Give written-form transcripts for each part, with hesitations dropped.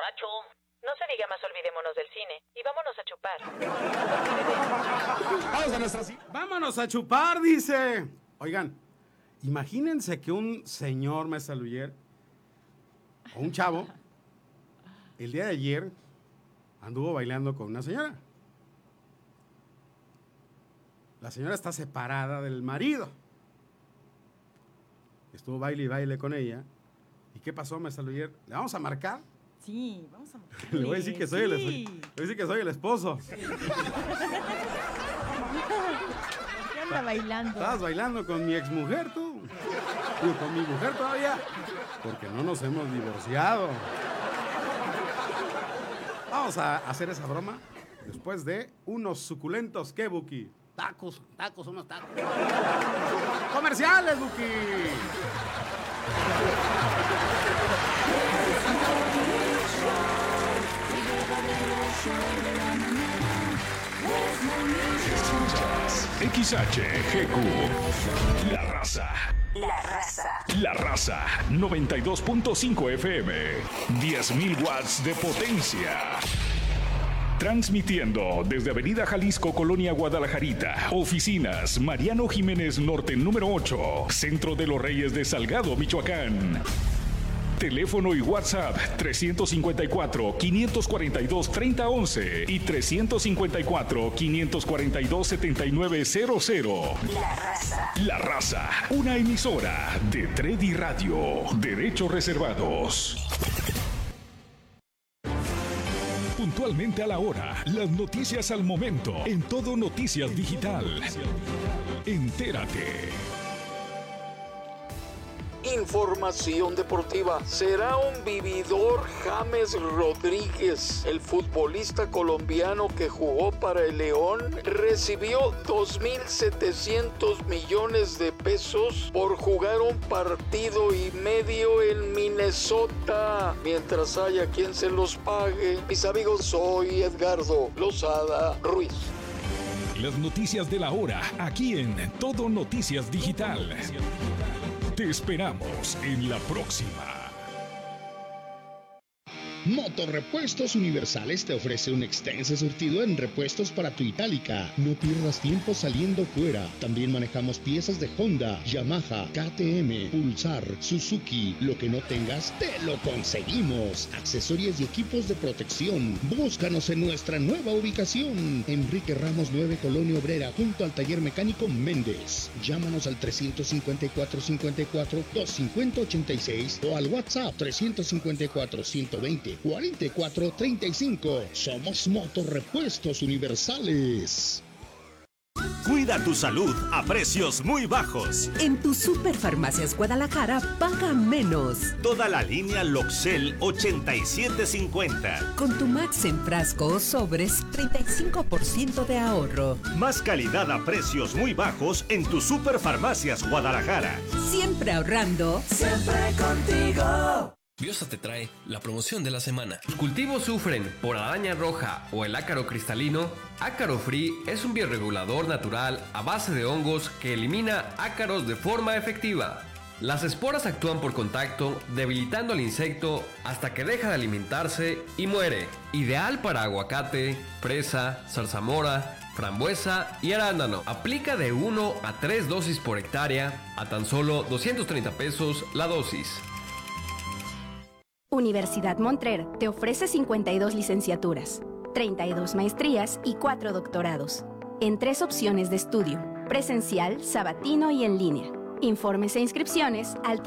gacho. No se diga más, olvidémonos del cine y vámonos a chupar. Vámonos a chupar, dice. Oigan, imagínense que un señor mesaluyer o un chavo el día de ayer anduvo bailando con una señora. La señora está separada del marido. Estuvo baile y baile con ella. ¿Y qué pasó, mesaluyer? ¿Le vamos a marcar? Sí, vamos a marcar. Le voy a decir que soy, el esposo. ¿Por qué anda bailando? Estabas bailando con mi exmujer, tú. Digo, con mi mujer todavía. Porque no nos hemos divorciado. Vamos a hacer esa broma después de unos suculentos, ¿qué, Buki? Tacos, unos tacos. ¡Comerciales, Buki! XHGQ, La Raza. La Raza, 92.5 FM, 10.000 watts de potencia. Transmitiendo desde Avenida Jalisco, Colonia Guadalajarita. Oficinas Mariano Jiménez Norte, número 8. Centro de los Reyes de Salgado, Michoacán. Teléfono y WhatsApp 354-542-3011 y 354-542-7900. La Raza, una emisora de Tredi Radio. Derechos reservados. Puntualmente a la hora, las noticias al momento, en Todo Noticias Digital. Entérate. Información deportiva. ¿Será un vividor James Rodríguez? El futbolista colombiano que jugó para el León recibió 2.700 millones de pesos por jugar un partido y medio en Minnesota. Mientras haya quien se los pague. Mis amigos, soy Edgardo Lozada Ruiz. Las noticias de la hora, aquí en Todo Noticias Digital. Te esperamos en la próxima. Motorrepuestos Universales te ofrece un extenso surtido en repuestos para tu Itálica. No pierdas tiempo saliendo fuera. También manejamos piezas de Honda, Yamaha, KTM, Pulsar, Suzuki. Lo que no tengas, te lo conseguimos. Accesorios y equipos de protección. Búscanos en nuestra nueva ubicación. Enrique Ramos 9, Colonia Obrera, junto al Taller Mecánico Méndez. Llámanos al 354-54-250-86 o al WhatsApp 354-120. 4435. Somos Motorrepuestos Universales. Cuida tu salud a precios muy bajos. En tu Superfarmacias Guadalajara paga menos. Toda la línea Loxel 8750. Con tu Max en frasco o sobres, 35% de ahorro. Más calidad a precios muy bajos en tu Superfarmacias Guadalajara. Siempre ahorrando. Siempre contigo. Biosa te trae la promoción de la semana. Tus cultivos sufren por araña roja o el ácaro cristalino. Ácaro Free es un bioregulador natural a base de hongos que elimina ácaros de forma efectiva. Las esporas actúan por contacto, debilitando al insecto hasta que deja de alimentarse y muere. Ideal para aguacate, fresa, zarzamora, frambuesa y arándano. Aplica de 1 a 3 dosis por hectárea a tan solo 230 pesos la dosis. Universidad Montrer te ofrece 52 licenciaturas, 32 maestrías y 4 doctorados, en 3 opciones de estudio, presencial, sabatino y en línea. Informes e inscripciones al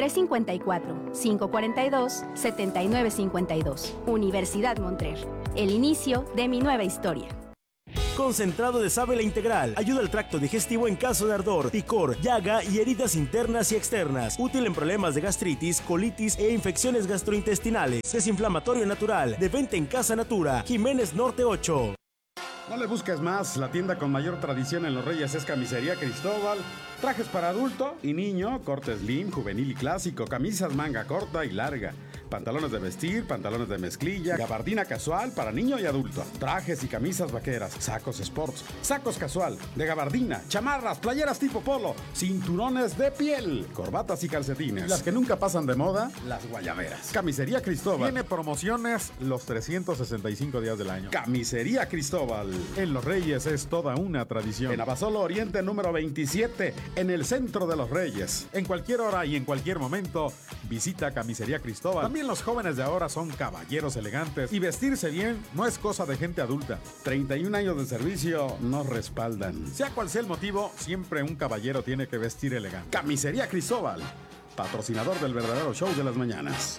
354-542-7952. Universidad Montrer, el inicio de mi nueva historia. Concentrado de sábila integral. Ayuda al tracto digestivo en caso de ardor, picor, llaga y heridas internas y externas. Útil en problemas de gastritis, colitis e infecciones gastrointestinales. Desinflamatorio natural. De venta en Casa Natura. Jiménez Norte 8. No le busques más, la tienda con mayor tradición en Los Reyes es Camisería Cristóbal. Trajes para adulto y niño, corte slim, juvenil y clásico, camisas manga corta y larga, Pantalones de vestir, pantalones de mezclilla, gabardina casual para niño y adulto, trajes y camisas vaqueras, sacos sports, sacos casual, de gabardina, chamarras, playeras tipo polo, cinturones de piel, corbatas y calcetines. Las que nunca pasan de moda, las guayaberas. Camisería Cristóbal. Tiene promociones los 365 días del año. Camisería Cristóbal. En Los Reyes es toda una tradición. En Abasolo Oriente número 27, en el centro de Los Reyes. En cualquier hora y en cualquier momento, visita Camisería Cristóbal. También los jóvenes de ahora son caballeros elegantes y vestirse bien no es cosa de gente adulta. 31 años de servicio nos respaldan. Sea cual sea el motivo, siempre un caballero tiene que vestir elegante. Camisería Cristóbal, patrocinador del verdadero show de las mañanas.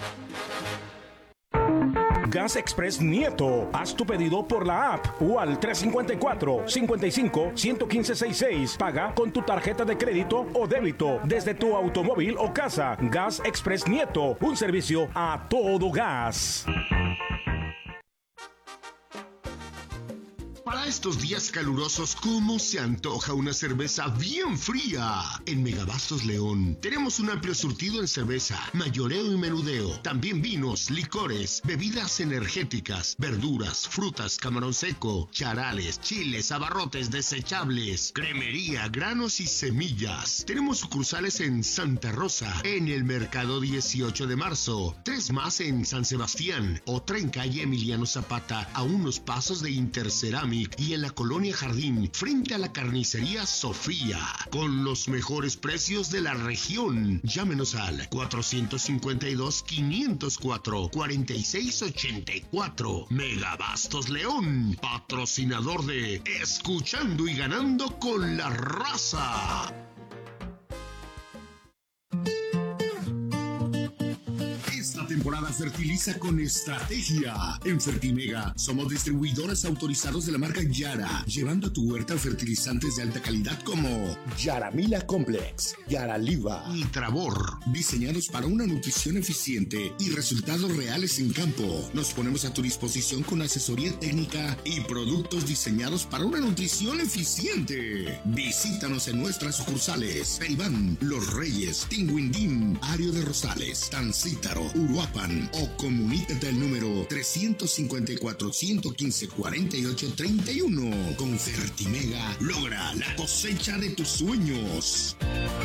Gas Express Nieto. Haz tu pedido por la app o al 354-55-11566. Paga con tu tarjeta de crédito o débito desde tu automóvil o casa. Gas Express Nieto. Un servicio a todo gas. Para estos días calurosos, ¿cómo se antoja una cerveza bien fría? En Megabastos León tenemos un amplio surtido en cerveza, mayoreo y menudeo. También vinos, licores, bebidas energéticas, verduras, frutas, camarón seco, charales, chiles, abarrotes desechables, cremería, granos y semillas. Tenemos sucursales en Santa Rosa, en el Mercado 18 de Marzo, 3 más en San Sebastián, otra en calle Emiliano Zapata, a unos pasos de Interceramic, y en la Colonia Jardín, frente a la carnicería Sofía, con los mejores precios de la región. Llámenos al 452-504-4684. Megabastos León, patrocinador de Escuchando y Ganando con la Raza. Esta temporada fertiliza con estrategia. En Fertimega somos distribuidores autorizados de la marca Yara, llevando a tu huerta fertilizantes de alta calidad como Yaramila Complex, Yaraliva y Travor, diseñados para una nutrición eficiente y resultados reales en campo. Nos ponemos a tu disposición con asesoría técnica y productos diseñados para una nutrición eficiente. Visítanos en nuestras sucursales: Peribán, Los Reyes, Tinguindín, Ario de Rosales, Tancítaro, Uruapan, o comunícate al número 354-115-4831. Con Fertimega, logra la cosecha de tus sueños.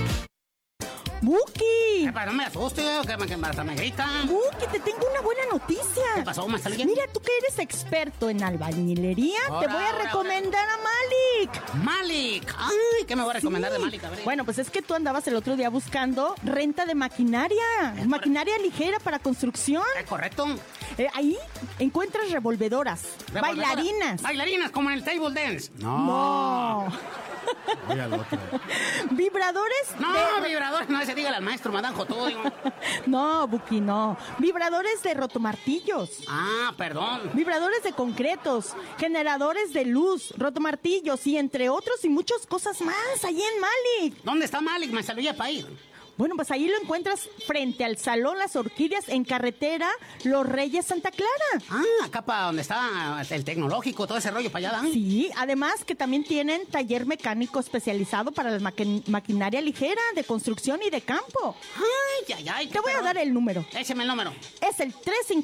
¡Buki! No me asustes, que me grita. ¡Buki, te tengo una buena noticia! ¿Qué pasó, Mastalia? Mira, tú que eres experto en albañilería, te voy a recomendar a Malik. ¡Malik! ¡Ay! ¿Qué me voy a recomendar de Malik? A ver. Bueno, pues es que tú andabas el otro día buscando renta de maquinaria. Maquinaria ligera para construcción. ¿Es correcto? Ahí encuentras revolvedoras, bailarinas. Bailarinas, como en el table dance. No. Voy al otro. Vibradores. Vibradores, no, ese dígale al maestro Madanjo todo. No, Buki, no. Vibradores de rotomartillos. Ah, perdón. Vibradores de concretos, generadores de luz, rotomartillos y entre otros y muchas cosas más, allí en Malik. ¿Dónde está Malik? Me salía para ir. Bueno, pues ahí lo encuentras frente al Salón Las Orquídeas en carretera Los Reyes, Santa Clara. Ah, acá para donde está el tecnológico, todo ese rollo para allá, ¿dan? Sí, además que también tienen taller mecánico especializado para la maquinaria ligera de construcción y de campo. Ay. Te voy a dar el número. Écheme el número. Es el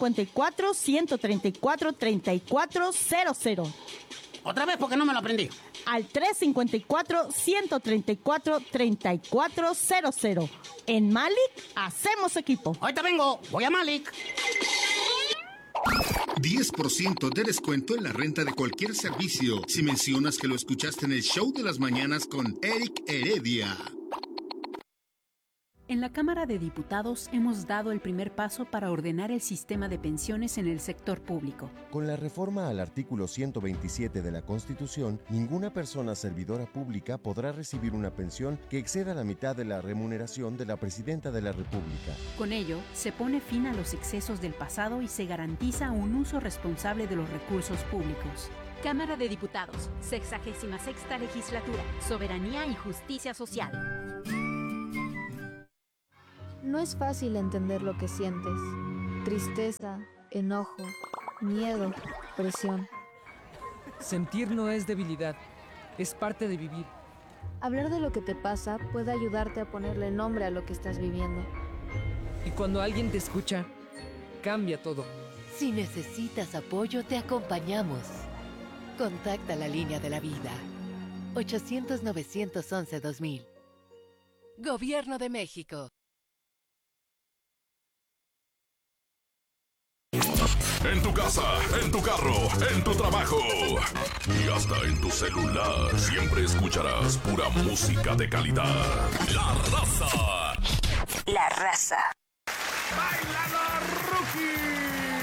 354-134-3400. Otra vez, porque no me lo aprendí. Al 354-134-3400. En Malik, hacemos equipo. Ahorita vengo, voy a Malik. 10% de descuento en la renta de cualquier servicio si mencionas que lo escuchaste en el show de las mañanas con Eric Heredia. En la Cámara de Diputados hemos dado el primer paso para ordenar el sistema de pensiones en el sector público. Con la reforma al artículo 127 de la Constitución, ninguna persona servidora pública podrá recibir una pensión que exceda la mitad de la remuneración de la Presidenta de la República. Con ello, se pone fin a los excesos del pasado y se garantiza un uso responsable de los recursos públicos. Cámara de Diputados, 66ª Legislatura, Soberanía y Justicia Social. No es fácil entender lo que sientes. Tristeza, enojo, miedo, presión. Sentir no es debilidad, es parte de vivir. Hablar de lo que te pasa puede ayudarte a ponerle nombre a lo que estás viviendo. Y cuando alguien te escucha, cambia todo. Si necesitas apoyo, te acompañamos. Contacta la línea de la vida. 800-911-2000. Gobierno de México. En tu casa, en tu carro, en tu trabajo y hasta en tu celular, siempre escucharás pura música de calidad. La Raza. La Raza. ¡Bailando Rookie!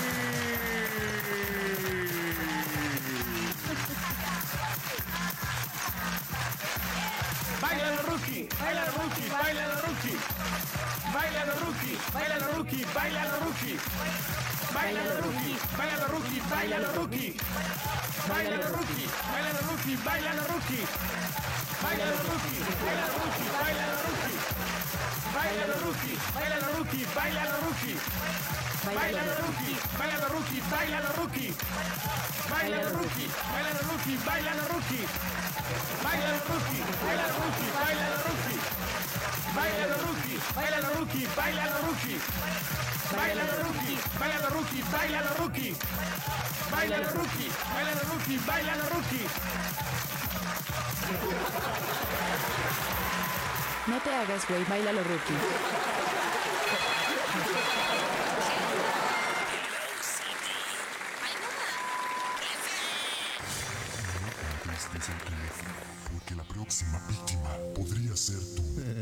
Bailando Rookie, bailando Rookie, bailando Rookie. Bailando Rookie, bailando Rookie, bailando Rookie. Bailando Rookie, bailando Rookie, bailando Rookie. Bailando Rookie, bailando Rookie, bailando Rookie. Bailando Rookie, bailando Rookie, bailando Rookie. Bailando Rookie, bailando Rookie, bailando Rookie. Bailando Rookie, bailando Rookie, bailando Rookie. Bailando Rookie, bailando Rookie, bailando Rookie. Bailando Rookie, bailando Rookie, bailando Rookie. Bailando Rookie, bailando Rookie, bailando Rookie. Bailando Rookie, bailando Rookie, bailando Rookie. Bailando Rookie, bailando Rookie, bailando Rookie. No te hagas, güey, bailalo, Rookie. Porque la próxima víctima podría ser tú.